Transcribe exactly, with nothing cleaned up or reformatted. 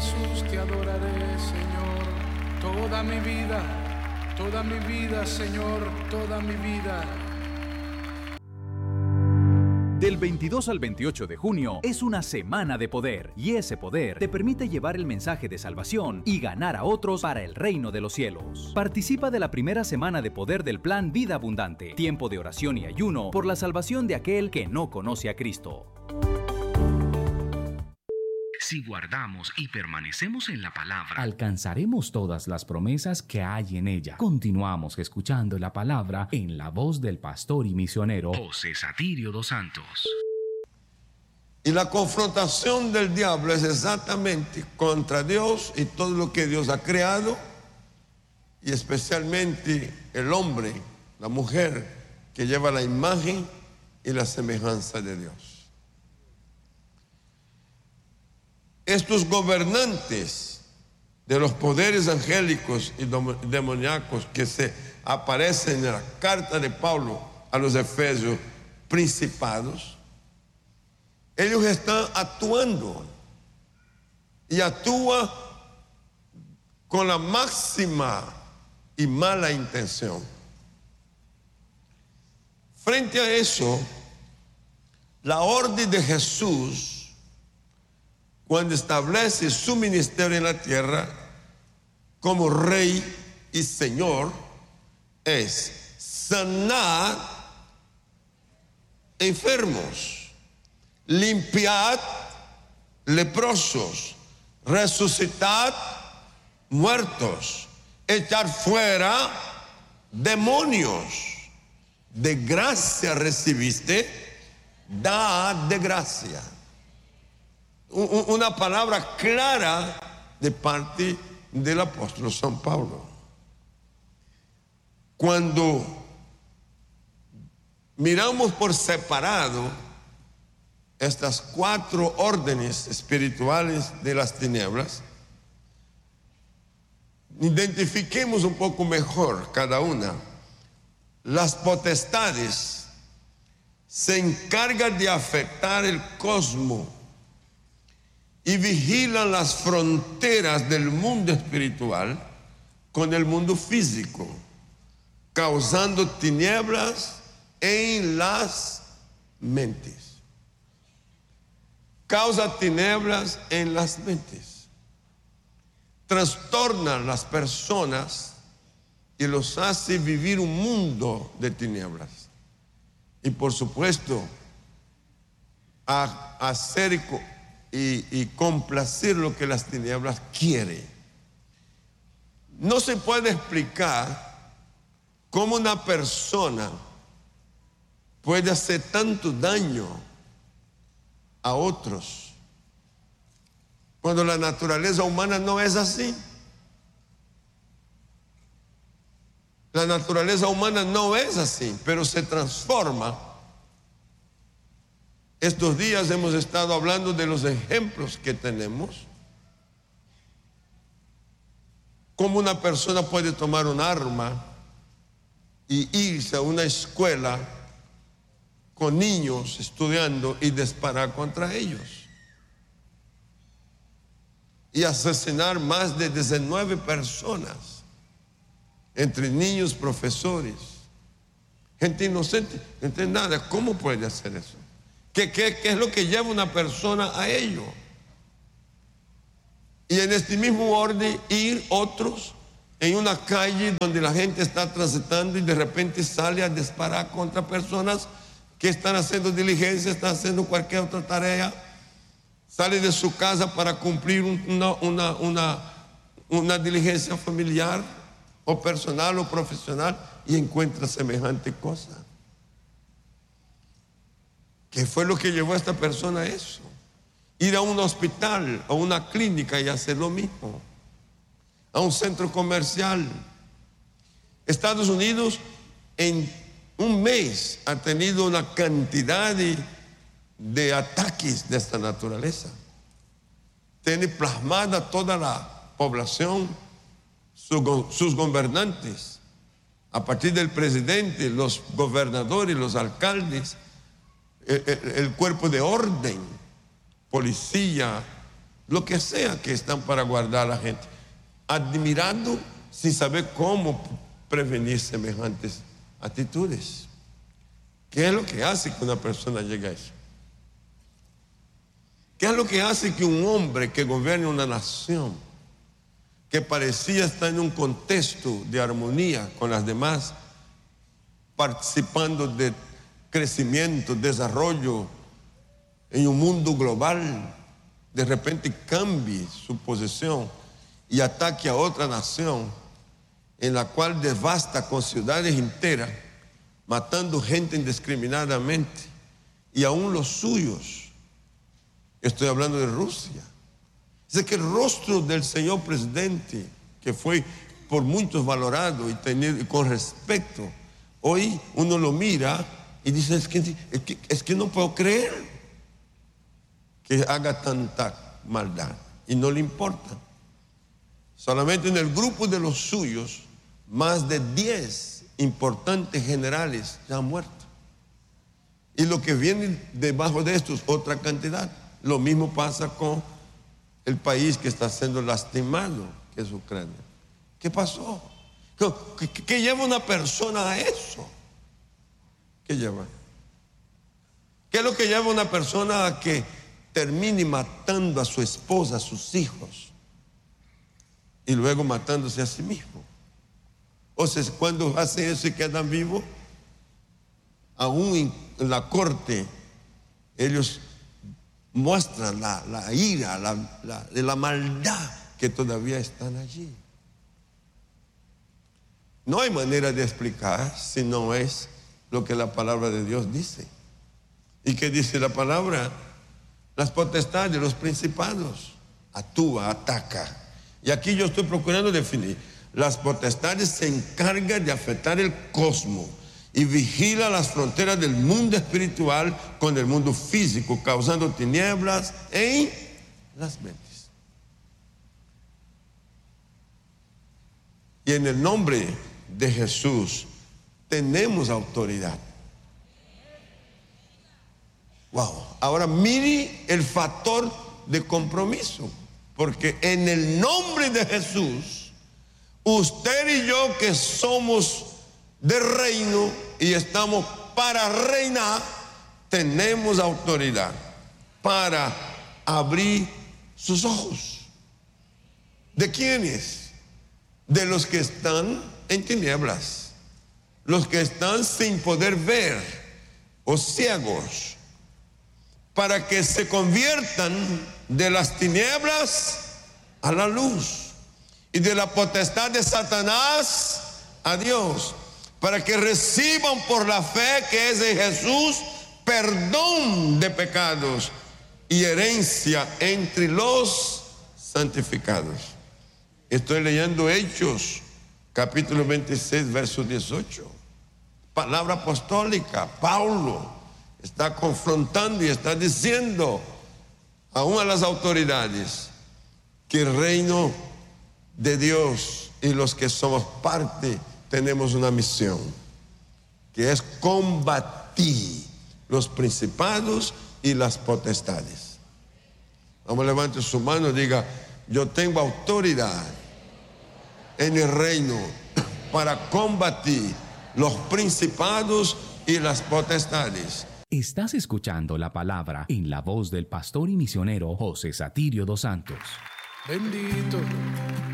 Jesús, te adoraré, Señor, toda mi vida, toda mi vida, Señor, toda mi vida. Del veintidós al veintiocho de junio es una semana de poder, y ese poder te permite llevar el mensaje de salvación y ganar a otros para el reino de los cielos. Participa de la primera semana de poder del Plan Vida Abundante, tiempo de oración y ayuno por la salvación de aquel que no conoce a Cristo. Si guardamos y permanecemos en la palabra, alcanzaremos todas las promesas que hay en ella. Continuamos escuchando la palabra en la voz del pastor y misionero José Satirio dos Santos. Y la confrontación del diablo es exactamente contra Dios y todo lo que Dios ha creado, y especialmente el hombre, la mujer, que lleva la imagen y la semejanza de Dios. Estos gobernantes de los poderes angélicos y demoníacos que se aparecen en la carta de Pablo a los Efesios, principados, ellos están actuando y actúan con la máxima y mala intención. Frente a eso, la orden de Jesús, cuando establece su ministerio en la tierra como rey y señor, es sanar enfermos, limpiar leprosos, resucitar muertos, echar fuera demonios. De gracia recibiste, da de gracia. Una palabra clara de parte del apóstol San Pablo. Cuando miramos por separado estas cuatro órdenes espirituales de las tinieblas, identifiquemos un poco mejor cada una. Las potestades se encargan de afectar el cosmos y vigilan las fronteras del mundo espiritual con el mundo físico, causando tinieblas en las mentes. Causa tinieblas en las mentes. Trastornan las personas y los hace vivir un mundo de tinieblas. Y por supuesto, a hacer y Y, y complacer lo que las tinieblas quieren. No se puede explicar cómo una persona puede hacer tanto daño a otros cuando la naturaleza humana no es así. La naturaleza humana no es así, pero se transforma. Estos días hemos estado hablando de los ejemplos que tenemos. Cómo una persona puede tomar un arma y irse a una escuela con niños estudiando y disparar contra ellos. Y asesinar más de diecinueve personas, entre niños, profesores, gente inocente, gente nada. ¿Cómo puede hacer eso? ¿Qué, qué, ¿Qué es lo que lleva una persona a ello? Y en este mismo orden ir otros en una calle donde la gente está transitando y de repente sale a disparar contra personas que están haciendo diligencia, están haciendo cualquier otra tarea, sale de su casa para cumplir una, una, una, una diligencia familiar o personal o profesional y encuentra semejante cosa. ¿Qué fue lo que llevó a esta persona a eso? Ir a un hospital, a una clínica y hacer lo mismo. A un centro comercial. Estados Unidos en un mes ha tenido una cantidad de, de ataques de esta naturaleza. Tiene plasmada toda la población, su, sus gobernantes, a partir del presidente, los gobernadores, los alcaldes, El, el, el cuerpo de orden, policía, lo que sea que están para guardar a la gente, admirando sin saber cómo prevenir semejantes actitudes. ¿Qué es lo que hace que una persona llegue a eso? ¿Qué es lo que hace que un hombre que gobierne una nación, que parecía estar en un contexto de armonía con las demás, participando de crecimiento, desarrollo en un mundo global, de repente cambie su posición y ataque a otra nación en la cual devasta con ciudades enteras, matando gente indiscriminadamente y aún los suyos? Estoy hablando de Rusia. Es que el rostro del señor presidente, que fue por muchos valorado y tenido con respeto, hoy uno lo mira y dice, es que, es que, es que no puedo creer que haga tanta maldad, y no le importa. Solamente en el grupo de los suyos, más de diez importantes generales ya han muerto. Y lo que viene debajo de esto es otra cantidad. Lo mismo pasa con el país que está siendo lastimado, que es Ucrania. ¿Qué pasó? ¿Qué, qué, qué lleva una persona a eso? ¿Qué lleva? ¿Qué es lo que lleva una persona a que termine matando a su esposa, a sus hijos, y luego matándose a sí mismo? O sea, cuando hacen eso y quedan vivos, aún en la corte, ellos muestran la, la ira, la, la, de la maldad que todavía están allí. No hay manera de explicar si no es lo que la palabra de Dios dice. ¿Y qué dice la palabra? Las potestades, los principados, actúa, ataca. Y aquí yo estoy procurando definir. Las potestades se encargan de afectar el cosmos y vigila las fronteras del mundo espiritual con el mundo físico, causando tinieblas en las mentes. Y en el nombre de Jesús tenemos autoridad. Wow. Ahora mire el factor de compromiso, porque en el nombre de Jesús, usted y yo que somos de reino y estamos para reinar, tenemos autoridad para abrir sus ojos. ¿De quiénes? De los que están en tinieblas, los que están sin poder ver o ciegos, para que se conviertan de las tinieblas a la luz y de la potestad de Satanás a Dios, para que reciban por la fe que es de Jesús perdón de pecados y herencia entre los santificados. Estoy leyendo Hechos capítulo veintiséis verso dieciocho, palabra apostólica. Pablo está confrontando y está diciendo aún a las autoridades que el reino de Dios y los que somos parte tenemos una misión, que es combatir los principados y las potestades. Vamos, levante su mano y diga: yo tengo autoridad en el reino para combatir los principados y las potestades. Estás escuchando la palabra en la voz del pastor y misionero José Satirio dos Santos. Bendito